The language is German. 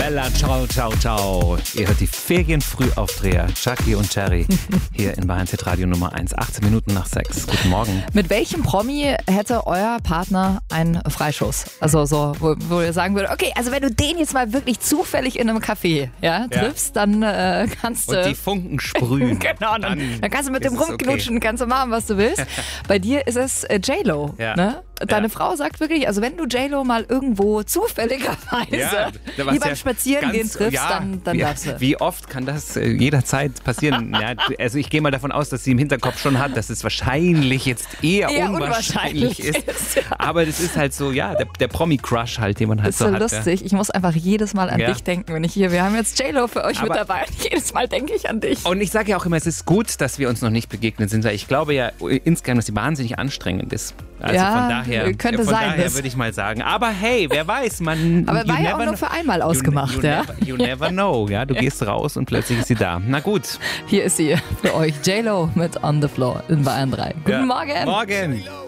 Bella, ciao, ciao, ciao. Ihr hört die Ferienfrühaufdreher, Chucky und Cherry, hier in Bayern Radio Nummer 1, 18 Minuten nach 6. Guten Morgen. Mit welchem Promi hätte euer Partner einen Freischuss? Also so, wo ihr sagen würdet, okay, also wenn du den jetzt mal wirklich zufällig in einem Café triffst, dann kannst du... Und die Funken sprühen. Genau, dann kannst du mit dem rumknutschen, kannst du machen, was du willst. Bei dir ist es J-Lo, ne? Deine Frau sagt wirklich, also wenn du J-Lo mal irgendwo zufälligerweise wie beim Spazierengehen triffst, dann darfst du. Wie oft kann das jederzeit passieren? Also ich gehe mal davon aus, dass sie im Hinterkopf schon hat, dass es wahrscheinlich jetzt eher unwahrscheinlich ist. Aber das ist halt so, der Promi-Crush halt, den man halt so hat. Das ist so lustig. Ich muss einfach jedes Mal an dich denken, wenn ich hier, wir haben jetzt J-Lo für euch mit dabei. Jedes Mal denke ich an dich. Und ich sage ja auch immer, es ist gut, dass wir uns noch nicht begegnet sind, weil ich glaube ja insgesamt, dass sie wahnsinnig anstrengend ist. Also von daher würde ich mal sagen. Aber hey, wer weiß, Aber war ja auch nur für einmal ausgemacht, You never know, du gehst raus und plötzlich ist sie da. Na gut. Hier ist sie für euch, J-Lo mit On the Floor in Bayern 3. Guten Morgen. Morgen.